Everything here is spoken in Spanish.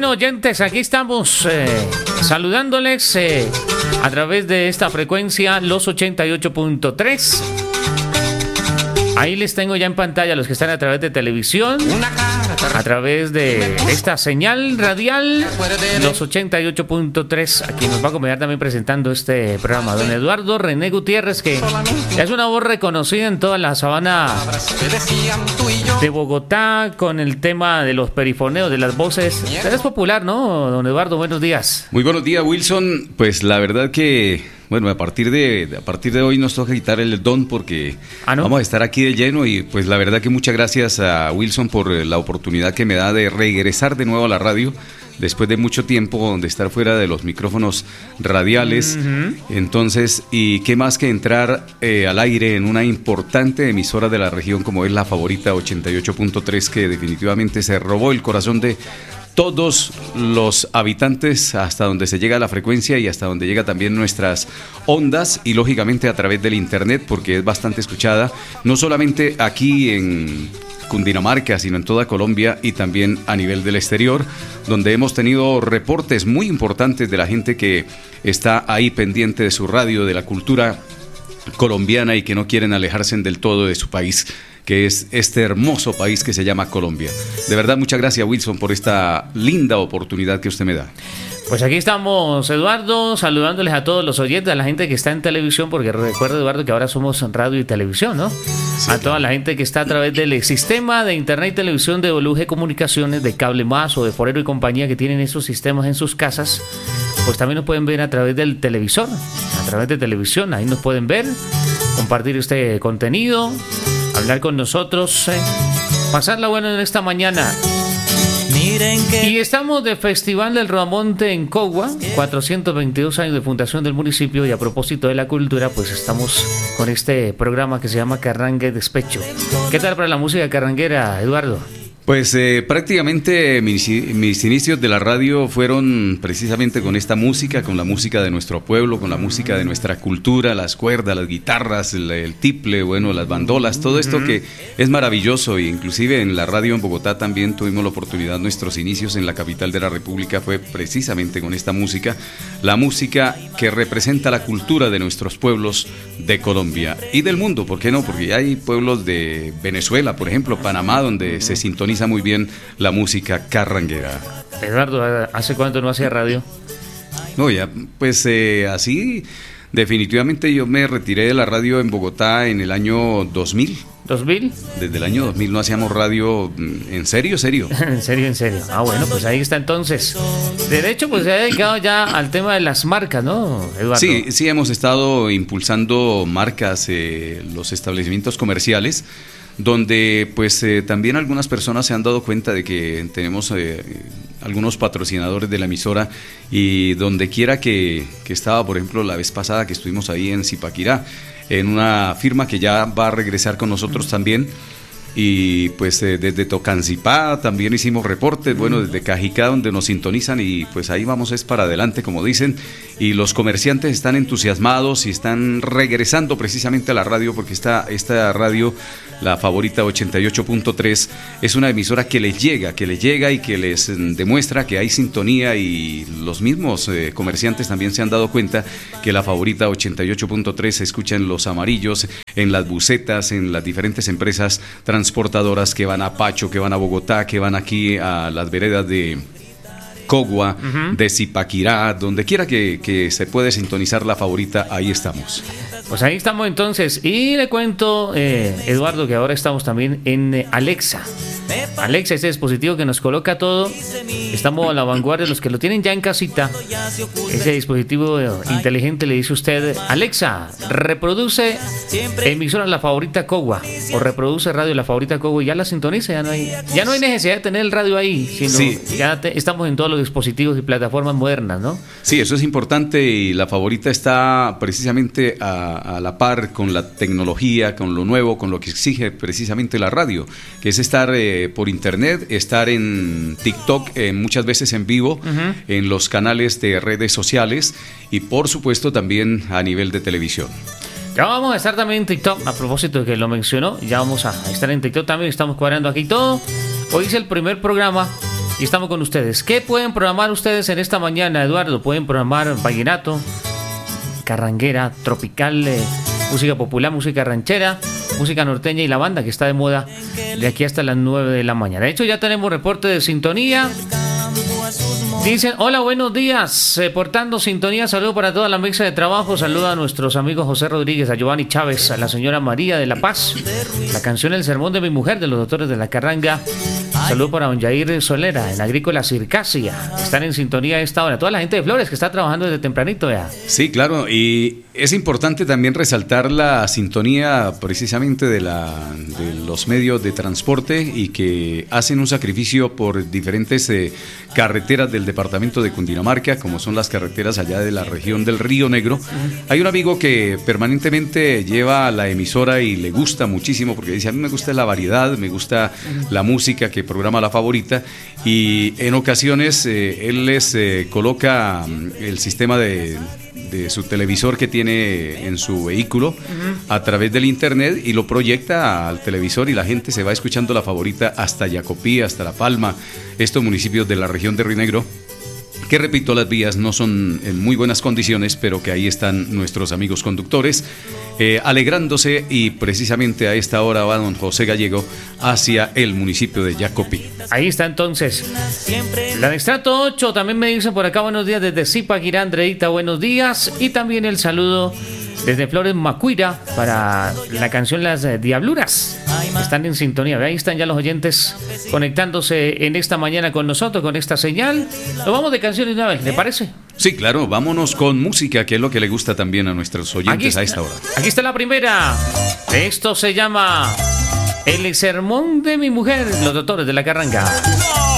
Bueno, oyentes, aquí estamos saludándoles a través de esta frecuencia, los 88.3. Ahí les tengo ya en pantalla a los que están a través de televisión, a través de esta señal radial, los 88.3. Aquí nos va a acompañar también presentando este programa don Eduardo René Gutiérrez, que es una voz reconocida en toda la sabana de Bogotá con el tema de los perifoneos, de las voces. Es popular, ¿no, don Eduardo? Buenos días. Muy buenos días, Wilson. Pues la verdad que, bueno, a partir de hoy nos toca quitar el don porque ¿no? Vamos a estar aquí de lleno y pues la verdad que muchas gracias a Wilson por la oportunidad que me da de regresar de nuevo a la radio después de mucho tiempo de estar fuera de los micrófonos radiales. Entonces, y qué más que entrar al aire en una importante emisora de la región como es La Favorita 88.3, que definitivamente se robó el corazón de todos los habitantes, hasta donde se llega la frecuencia y hasta donde llega también nuestras ondas, y lógicamente a través del internet, porque es bastante escuchada, no solamente aquí en Cundinamarca, sino en toda Colombia y también a nivel del exterior, donde hemos tenido reportes muy importantes de la gente que está ahí pendiente de su radio, de la cultura colombiana y que no quieren alejarse del todo de su país, que es este hermoso país que se llama Colombia. De verdad, muchas gracias, Wilson, por esta linda oportunidad que usted me da. Pues aquí estamos, Eduardo, saludándoles a todos los oyentes, a la gente que está en televisión, porque recuerda, Eduardo, que ahora somos radio y televisión, ¿no? Sí, a toda la gente que está a través del sistema de internet y televisión de WG Comunicaciones, de Cable Más o de Forero y compañía, que tienen esos sistemas en sus casas, pues también nos pueden ver a través del televisor, a través de televisión, ahí nos pueden ver, compartir este contenido, hablar con nosotros, pasarla bueno en esta mañana. Y estamos de Festival del Rodamonte en Cogua, 422 años de fundación del municipio, y a propósito de la cultura, pues estamos con este programa que se llama Carrangue Despecho. ¿Qué tal para la música carranguera, Eduardo? Pues prácticamente mis inicios de la radio fueron precisamente con esta música, con la música de nuestro pueblo, con la música de nuestra cultura, las cuerdas, las guitarras, el tiple, bueno, las bandolas, todo esto que es maravilloso. E inclusive en la radio en Bogotá también tuvimos la oportunidad, nuestros inicios en la capital de la República fue precisamente con esta música, la música que representa la cultura de nuestros pueblos de Colombia y del mundo, ¿por qué no? Porque hay pueblos de Venezuela, por ejemplo, Panamá, donde se sintoniza muy bien la música carranguera. Eduardo, ¿hace cuánto no hacía radio? No, ya, pues así, definitivamente yo me retiré de la radio en Bogotá en el año 2000. ¿2000? Desde el año 2000 no hacíamos radio en serio. En serio. Ah, bueno, pues ahí está entonces. De hecho, pues se ha dedicado ya al tema de las marcas, ¿no, Eduardo? Sí, hemos estado impulsando marcas, los establecimientos comerciales, donde pues también algunas personas se han dado cuenta de que tenemos algunos patrocinadores de la emisora, y donde quiera que estaba, por ejemplo, la vez pasada que estuvimos ahí en Zipaquirá, en una firma que ya va a regresar con nosotros también, y pues desde Tocancipá también hicimos reportes, bueno, desde Cajicá, donde nos sintonizan, y pues ahí vamos es para adelante, como dicen, y los comerciantes están entusiasmados y están regresando precisamente a la radio, porque esta radio, La Favorita 88.3, es una emisora que les llega y que les demuestra que hay sintonía, y los mismos comerciantes también se han dado cuenta que La Favorita 88.3 se escucha en Los Amarillos, en las busetas, en las diferentes empresas transportadoras que van a Pacho, que van a Bogotá, que van aquí a las veredas de Cogua, de Zipaquirá, donde quiera que se puede sintonizar La Favorita, ahí estamos. Pues ahí estamos entonces, y le cuento, Eduardo, que ahora estamos también en Alexa. Alexa, este dispositivo que nos coloca todo, estamos a la vanguardia, los que lo tienen ya en casita. Ese dispositivo inteligente le dice a usted: Alexa, reproduce emisora La Favorita Cogua, o reproduce radio La Favorita Cogua, y ya la sintoniza, ya no hay necesidad de tener el radio ahí, sino sí, ya estamos en todos los dispositivos y plataformas modernas, ¿no? Sí, eso es importante, y La Favorita está precisamente a la par con la tecnología, con lo nuevo, con lo que exige precisamente la radio, que es estar por internet, estar en TikTok, muchas veces en vivo, en los canales de redes sociales, y por supuesto también a nivel de televisión. Ya vamos a estar también en TikTok, a propósito de que lo mencionó, ya vamos a estar en TikTok también, estamos cuadrando aquí todo. Hoy es el primer programa y estamos con ustedes. ¿Qué pueden programar ustedes en esta mañana, Eduardo? Pueden programar vallenato, carranguera, tropical, música popular, música ranchera, música norteña y la banda que está de moda de aquí hasta las 9 de la mañana. De hecho, ya tenemos reporte de sintonía. Dicen, hola, buenos días, portando sintonía, saludo para toda la mesa de trabajo, saludo a nuestros amigos José Rodríguez, a Giovanni Chávez, a la señora María de la Paz, la canción El Sermón de mi Mujer de los Doctores de la Carranga, saludo para don Jair Solera, en Agrícola Circasia, están en sintonía a esta hora, toda la gente de Flores que está trabajando desde tempranito ya. Sí, claro, y es importante también resaltar la sintonía precisamente de los medios de transporte y que hacen un sacrificio por diferentes carreteras del departamento de Cundinamarca, como son las carreteras allá de la región del Río Negro. Hay un amigo que permanentemente lleva la emisora y le gusta muchísimo porque dice, a mí me gusta la variedad, me gusta la música que programa La Favorita, y en ocasiones él les coloca el sistema de su televisor que tiene en su vehículo a través del internet y lo proyecta al televisor y la gente se va escuchando La Favorita hasta Yacopí, hasta La Palma, estos municipios de la región de Río Negro, que repito, las vías no son en muy buenas condiciones, pero que ahí están nuestros amigos conductores alegrándose, y precisamente a esta hora va don José Gallego hacia el municipio de Yacopí. Ahí está entonces. La de Estrato 8 también me dice por acá, buenos días desde Zipaquirá, Andreita, buenos días, y también el saludo desde Flores Macuira para la canción Las Diabluras. Están en sintonía, ahí están ya los oyentes conectándose en esta mañana con nosotros, con esta señal. Nos vamos de canciones una vez, ¿le parece? Sí, claro, vámonos con música, que es lo que le gusta también a nuestros oyentes a esta hora. Aquí está la primera. Esto se llama El Sermón de mi Mujer, los Doctores de la Carranga.